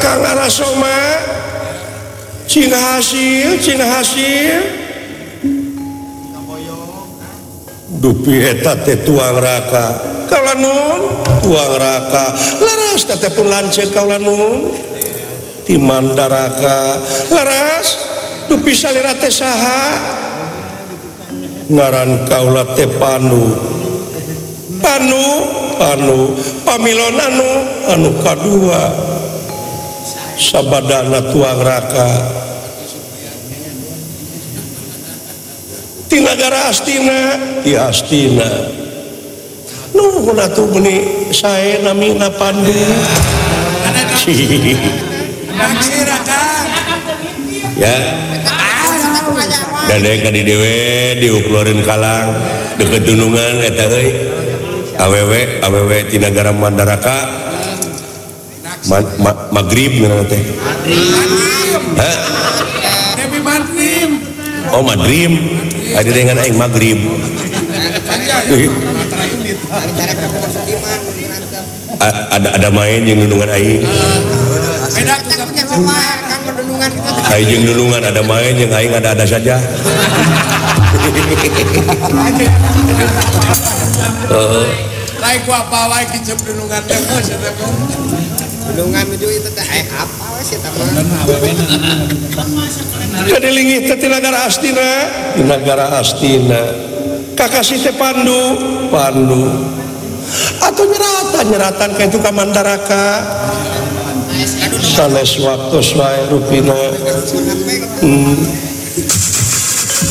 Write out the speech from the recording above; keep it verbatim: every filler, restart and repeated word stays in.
Kakang Arasoma Cina hasil Cina hasil dupi eta teh tuang raka kaulanun tuang raka laras teh pun lanceuk kaulanun ti mandaraka laras dupi salira teh saha ngaran kaula teh Panu Panu Panu pamilon anu anu kadua sabadana tuang raka di negara Astina di Astina nuhun atuh meni sae namina Pandu ya dadek ka di dewe diuklorin kalang deket dunungan eta euy awewe awewe di negara Mandaraka ma, ma, Maghrib ngana teh hah oh Maghrib ada dengan aing Maghrib ada ada main yang dulungan aing aing yang dulungan ada main yang aing ada ada saja lain ku apa wae kicep dulungan teh dulungan menuju itu teh eh apa sih teman jadi linggih teh negara Astina di negara Astina kakasih teh Pandu Pandu atau nyeratan nyeratan kayak itu ka Mandaraka sanes waktu wae rupina hmm.